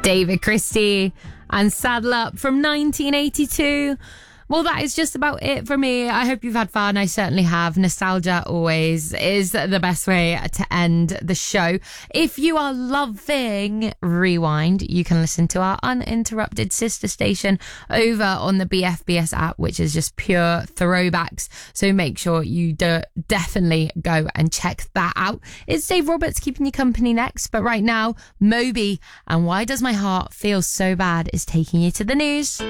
David Christie and Saddle Up from 1982. Well, that is just about it for me. I hope you've had fun. I certainly have. Nostalgia always is the best way to end the show. If you are loving Rewind, you can listen to our uninterrupted sister station over on the BFBS app, which is just pure throwbacks. So make sure you definitely go and check that out. It's Dave Roberts keeping you company next. But right now, Moby and Why Does My Heart Feel So Bad is taking you to the news.